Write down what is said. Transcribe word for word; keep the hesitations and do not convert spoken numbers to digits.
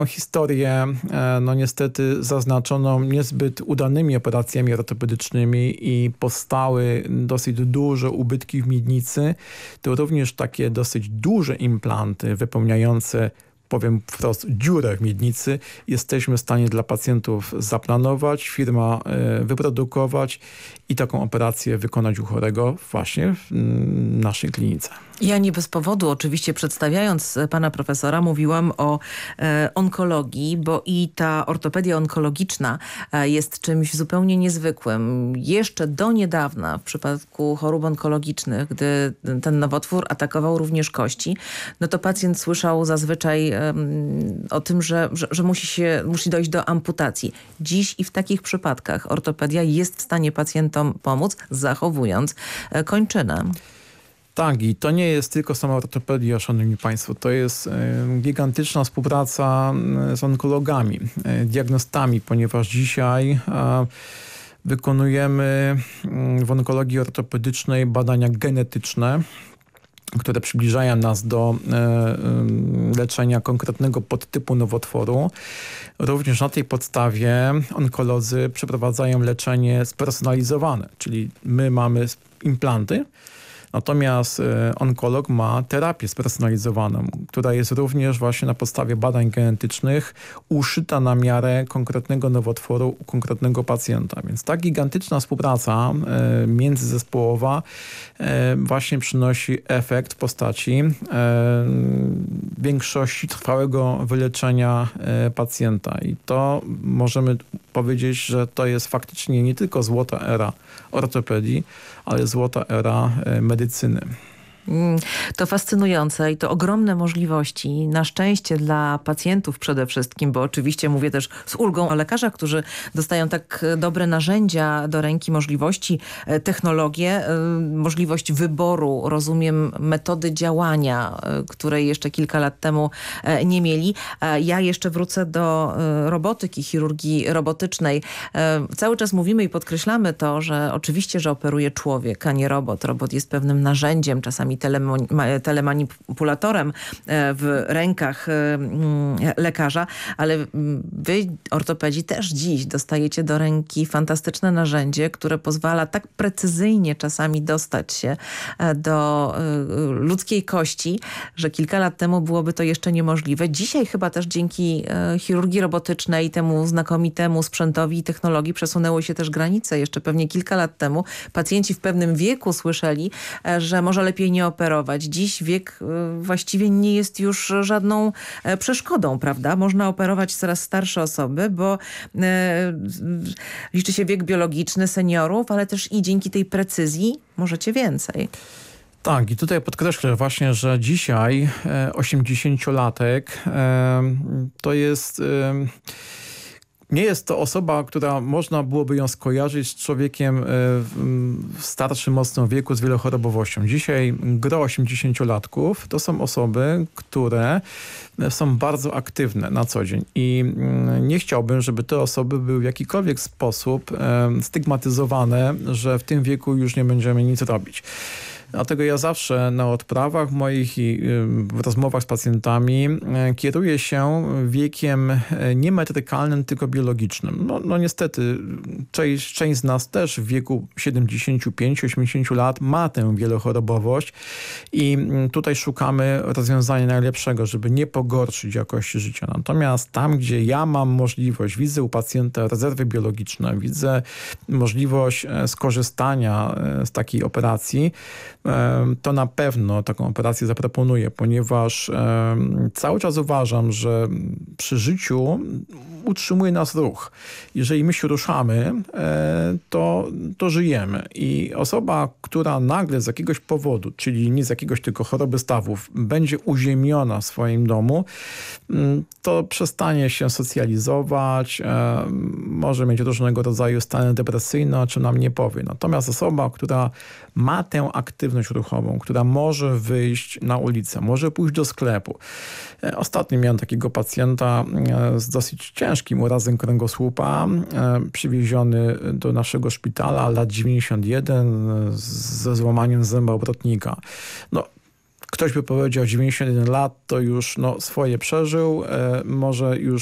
historię, no niestety zaznaczoną niezbyt udanymi operacjami ortopedycznymi i powstały dosyć duże ubytki w miednicy, to również takie dosyć duże implanty wypełniające, powiem wprost, dziurę w miednicy jesteśmy w stanie dla pacjentów zaplanować, firma wyprodukować i taką operację wykonać u chorego właśnie w naszej klinice. Ja nie bez powodu, oczywiście przedstawiając pana profesora, mówiłam o e, onkologii, bo i ta ortopedia onkologiczna e, jest czymś zupełnie niezwykłym. Jeszcze do niedawna w przypadku chorób onkologicznych, gdy ten nowotwór atakował również kości, no to pacjent słyszał zazwyczaj e, o tym, że, że, że musi, się, musi dojść do amputacji. Dziś i w takich przypadkach ortopedia jest w stanie pacjentom pomóc, zachowując e, kończynę. Tak, i to nie jest tylko sama ortopedia, szanowni państwo. To jest gigantyczna współpraca z onkologami, diagnostami, ponieważ dzisiaj wykonujemy w onkologii ortopedycznej badania genetyczne, które przybliżają nas do leczenia konkretnego podtypu nowotworu. Również na tej podstawie onkolodzy przeprowadzają leczenie spersonalizowane, czyli my mamy implanty, natomiast onkolog ma terapię spersonalizowaną, która jest również właśnie na podstawie badań genetycznych uszyta na miarę konkretnego nowotworu u konkretnego pacjenta. Więc ta gigantyczna współpraca międzyzespołowa właśnie przynosi efekt w postaci większości trwałego wyleczenia pacjenta. I to możemy powiedzieć, że to jest faktycznie nie tylko złota era ortopedii, ale złota era medycyny. To fascynujące i to ogromne możliwości, na szczęście dla pacjentów przede wszystkim, bo oczywiście mówię też z ulgą o lekarzach, którzy dostają tak dobre narzędzia do ręki, możliwości, technologie, możliwość wyboru, rozumiem, metody działania, której jeszcze kilka lat temu nie mieli. Ja jeszcze wrócę do robotyki, chirurgii robotycznej. Cały czas mówimy i podkreślamy to, że oczywiście, że operuje człowiek, a nie robot. Robot jest pewnym narzędziem, czasami telemanipulatorem w rękach lekarza, ale wy, ortopedzi, też dziś dostajecie do ręki fantastyczne narzędzie, które pozwala tak precyzyjnie czasami dostać się do ludzkiej kości, że kilka lat temu byłoby to jeszcze niemożliwe. Dzisiaj chyba też dzięki chirurgii robotycznej, temu znakomitemu sprzętowi i technologii przesunęły się też granice. Jeszcze pewnie kilka lat temu pacjenci w pewnym wieku słyszeli, że może lepiej nie operować. Dziś wiek właściwie nie jest już żadną przeszkodą, prawda? Można operować coraz starsze osoby, bo e, liczy się wiek biologiczny seniorów, ale też i dzięki tej precyzji możecie więcej. Tak, i tutaj podkreślę właśnie, że dzisiaj osiemdziesięciolatek e, to jest... E, Nie jest to osoba, która można byłoby ją skojarzyć z człowiekiem w starszym, mocnym wieku z wielochorobowością. Dzisiaj gro osiemdziesięciolatków to są osoby, które są bardzo aktywne na co dzień i nie chciałbym, żeby te osoby były w jakikolwiek sposób stygmatyzowane, że w tym wieku już nie będziemy nic robić. Dlatego ja zawsze na odprawach moich i w rozmowach z pacjentami kieruję się wiekiem nie metrykalnym, tylko biologicznym. No, no niestety część, część z nas też w wieku siedemdziesięciu pięciu osiemdziesięciu lat ma tę wielochorobowość i tutaj szukamy rozwiązania najlepszego, żeby nie pogorszyć jakości życia. Natomiast tam, gdzie ja mam możliwość, widzę u pacjenta rezerwy biologiczne, widzę możliwość skorzystania z takiej operacji, to na pewno taką operację zaproponuję, ponieważ cały czas uważam, że przy życiu utrzymuje nas ruch. Jeżeli my się ruszamy, to, to żyjemy. I osoba, która nagle z jakiegoś powodu, czyli nie z jakiegoś tylko choroby stawów, będzie uziemiona w swoim domu, to przestanie się socjalizować, może mieć różnego rodzaju stany depresyjne, czy nam nie powie. Natomiast osoba, która ma tę aktywność ruchową, która może wyjść na ulicę, może pójść do sklepu. Ostatnio miałem takiego pacjenta z dosyć ciężkim urazem kręgosłupa, przywieziony do naszego szpitala, lat dziewięćdziesiąt jeden, ze złamaniem zęba obrotnika. No, ktoś by powiedział dziewięćdziesiąt jeden lat, to już no, swoje przeżył, może już